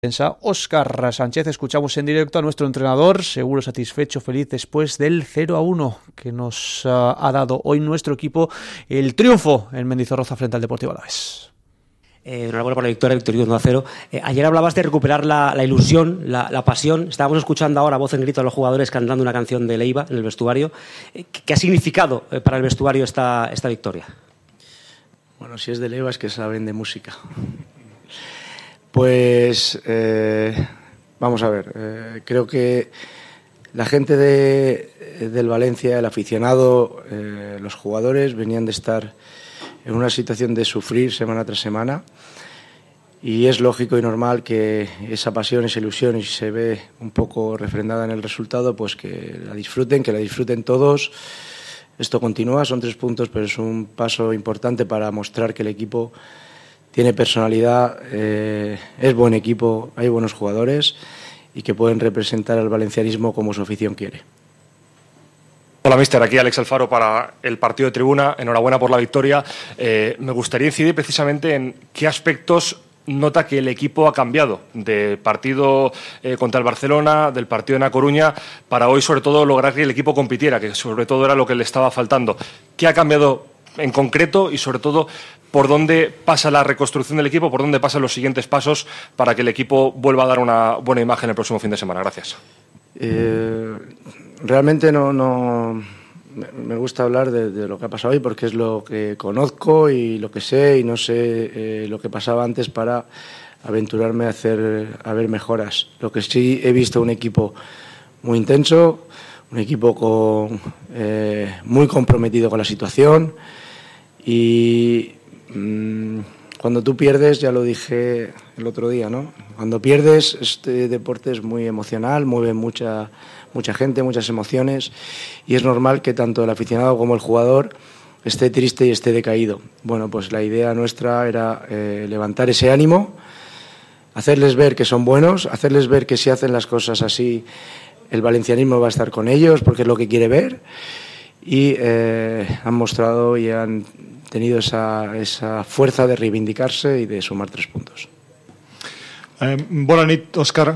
Óscar Sánchez. Escuchamos en directo a nuestro entrenador, seguro satisfecho, feliz después del 0-1 que nos ha dado hoy nuestro equipo el triunfo en Mendizorroza frente al Deportivo Alavés. Enhorabuena por la victoria 1-0. Ayer hablabas de recuperar la ilusión, la pasión. Estábamos escuchando ahora voz en grito a los jugadores cantando una canción de Leiva en el vestuario. ¿Qué ha significado para el vestuario esta victoria? Bueno, si es de Leiva es que saben de música. Pues vamos a ver, creo que la gente del Valencia, el aficionado, los jugadores venían de estar en una situación de sufrir semana tras semana y es lógico y normal que esa pasión, esa ilusión, y si se ve un poco refrendada en el resultado, pues que la disfruten todos. Esto continúa, son 3 puntos, pero es un paso importante para mostrar que el equipo tiene personalidad, es buen equipo, hay buenos jugadores y que pueden representar al valencianismo como su afición quiere. Hola, míster. Aquí Alex Alfaro para el partido de tribuna. Enhorabuena por la victoria. Me gustaría incidir precisamente en qué aspectos nota que el equipo ha cambiado del partido contra el Barcelona, del partido en A Coruña, para hoy sobre todo lograr que el equipo compitiera, que sobre todo era lo que le estaba faltando. ¿Qué ha cambiado en concreto y sobre todo por dónde pasa la reconstrucción del equipo, por dónde pasan los siguientes pasos para que el equipo vuelva a dar una buena imagen el próximo fin de semana? Gracias. Realmente no me gusta hablar de lo que ha pasado hoy porque es lo que conozco y lo que sé, y no sé lo que pasaba antes para aventurarme a ver mejoras. Lo que sí he visto, un equipo muy intenso, un equipo muy comprometido con la situación, y cuando tú pierdes, ya lo dije el otro día, ¿no? Cuando pierdes, este deporte es muy emocional, mueve mucha gente, muchas emociones, y es normal que tanto el aficionado como el jugador esté triste y esté decaído. Bueno, pues la idea nuestra era levantar ese ánimo, hacerles ver que son buenos, hacerles ver que si hacen las cosas así, el valencianismo va a estar con ellos porque es lo que quiere ver, y han mostrado y han tenido esa fuerza de reivindicarse y de sumar 3 puntos. Bona nit, Óscar.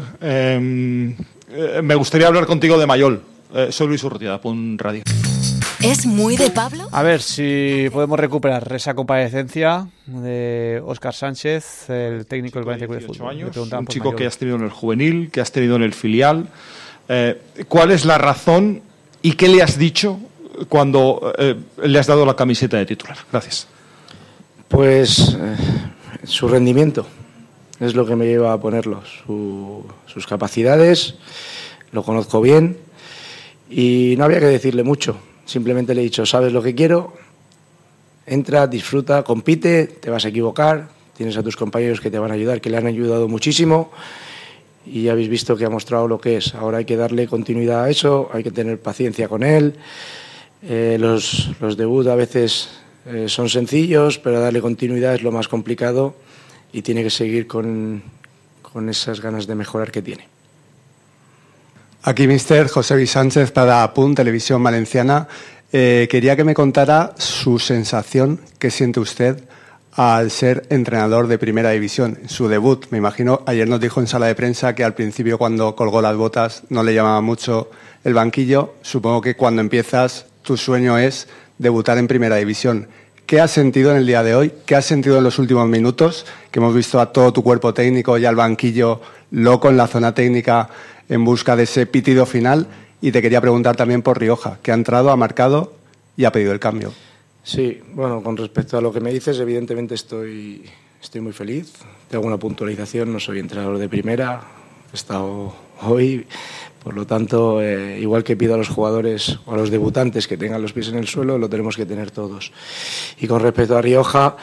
Me gustaría hablar contigo de Mayol. Soy Luis Urrutia, Punt Radio. ¿Es muy de Pablo? A ver si podemos recuperar esa comparecencia de Óscar Sánchez, el técnico del Valencia Club de Fútbol. Años, un chico Mayol, que has tenido en el juvenil, que has tenido en el filial. ¿Cuál es la razón y qué le has dicho cuando le has dado la camiseta de titular? Gracias. Pues su rendimiento es lo que me lleva a ponerlo, sus capacidades, lo conozco bien y no había que decirle mucho, simplemente le he dicho: sabes lo que quiero, entra, disfruta, compite, te vas a equivocar, tienes a tus compañeros que te van a ayudar, que le han ayudado muchísimo, y ya habéis visto que ha mostrado lo que es. Ahora hay que darle continuidad a eso, hay que tener paciencia con él. Los debuts a veces son sencillos, pero darle continuidad es lo más complicado, y tiene que seguir con esas ganas de mejorar que tiene. Aquí, mister José Luis Sánchez para Punt, Televisión Valenciana. Quería que me contara su sensación, qué siente usted al ser entrenador de Primera División, su debut. Me imagino, ayer nos dijo en sala de prensa que al principio, cuando colgó las botas, no le llamaba mucho el banquillo. Supongo que cuando empiezas, tu sueño es debutar en Primera División. ¿Qué has sentido en el día de hoy? ¿Qué has sentido en los últimos minutos? Que hemos visto a todo tu cuerpo técnico y al banquillo loco en la zona técnica en busca de ese pitido final. Y te quería preguntar también por Rioja, que ha entrado, ha marcado y ha pedido el cambio. Sí, bueno, con respecto a lo que me dices, evidentemente estoy muy feliz. Te hago una puntualización, no soy entrenador de primera, he estado hoy. Por lo tanto, igual que pido a los jugadores o a los debutantes que tengan los pies en el suelo, lo tenemos que tener todos. Y con respecto a Rioja,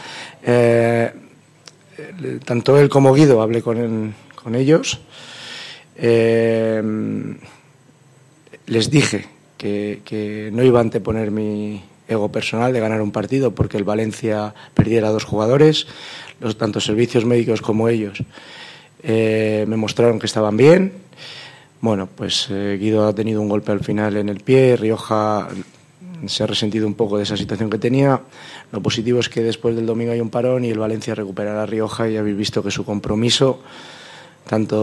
tanto él como Guido, hablé con ellos. Les dije que no iba a anteponer mi ego personal de ganar un partido porque el Valencia perdiera 2 jugadores. Tanto servicios médicos como ellos me mostraron que estaban bien. Bueno, pues Guido ha tenido un golpe al final en el pie, Rioja se ha resentido un poco de esa situación que tenía. Lo positivo es que después del domingo hay un parón y el Valencia recuperará a Rioja, y habéis visto que su compromiso tanto